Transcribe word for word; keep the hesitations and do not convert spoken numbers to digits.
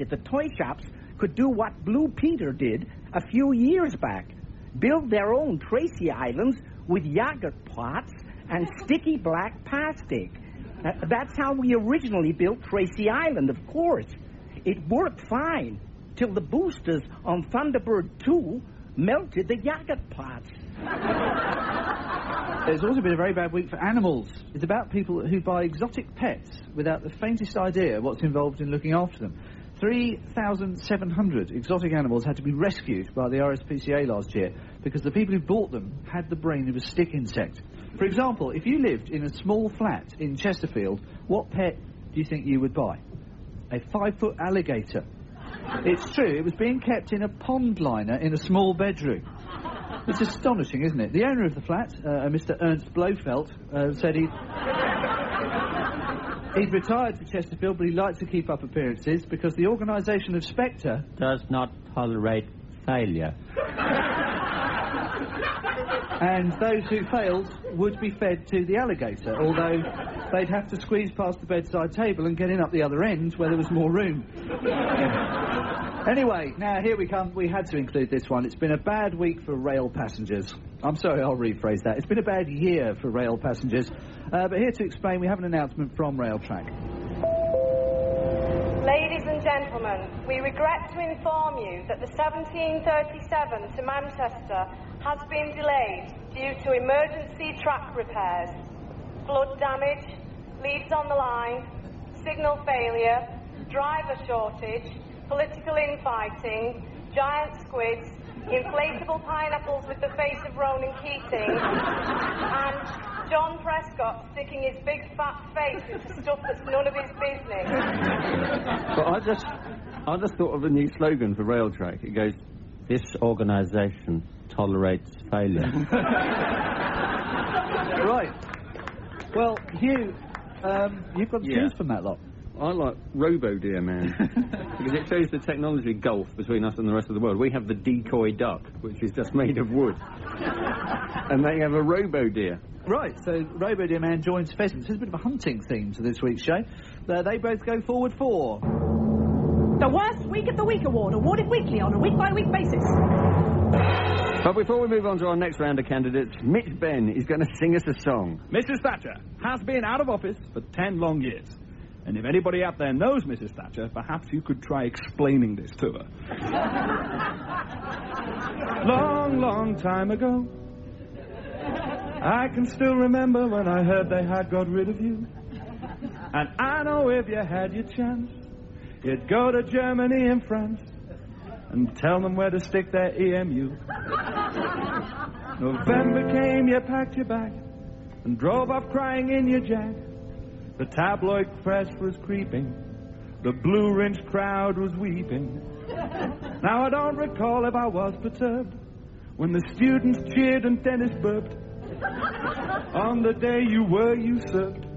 if the toy shops could do what Blue Peter did a few years back. Build their own Tracy Islands with yogurt pots and sticky black plastic. Uh, that's how we originally built Tracy Island, of course. It worked fine, till the boosters on Thunderbird two melted the yogurt pots. It's also been a very bad week for animals. It's about people who buy exotic pets without the faintest idea what's involved in looking after them. three thousand seven hundred exotic animals had to be rescued by the R S P C A last year because the people who bought them had the brain of a stick insect. For example, if you lived in a small flat in Chesterfield, what pet do you think you would buy? A five-foot alligator. It's true, it was being kept in a pond liner in a small bedroom. It's astonishing, isn't it? The owner of the flat, uh, Mister Ernst Blofeld, uh, said he'd... he'd retired to Chesterfield, but he liked to keep up appearances because the organisation of Spectre... does not tolerate failure. And those who failed would be fed to the alligator, although they'd have to squeeze past the bedside table and get in up the other end where there was more room. Anyway, now here we come. We had to include this one. It's been a bad week for rail passengers. I'm sorry, I'll rephrase that. It's been a bad year for rail passengers. Uh, but here to explain, we have an announcement from Railtrack. Ladies and gentlemen, we regret to inform you that the seventeen thirty-seven to Manchester has been delayed due to emergency track repairs, flood damage, leads on the line, signal failure, driver shortage, political infighting, giant squids, inflatable pineapples with the face of Ronan Keating, and John Prescott sticking his big fat face into stuff that's none of his business. But I just, I just thought of a new slogan for Railtrack. It goes, "This organisation tolerates failure." Right. Well, Hugh, um, you've got to Yeah. choose from that lot. I like Robo Dear Man because it shows the technology gulf between us and the rest of the world. We have the decoy duck, which is just made of wood, and they have a Robo Deer. Right, so Robo Dear Man joins pheasants. There's a bit of a hunting theme to this week's show. Uh, they both go forward for... The Worst Week of the Week award, awarded weekly on a week-by-week basis. But before we move on to our next round of candidates, Mitch Benn is going to sing us a song. Missus Thatcher has been out of office for ten long years. And if anybody out there knows Missus Thatcher, perhaps you could try explaining this to her. Long, long time ago, I can still remember when I heard they had got rid of you. And I know if you had your chance, you'd go to Germany and France and tell them where to stick their E M U. November came, you packed your bag and drove off crying in your jag. The tabloid press was creeping, the blue-rinsed crowd was weeping. Now I don't recall if I was perturbed when the students cheered and Dennis burped on the day you were usurped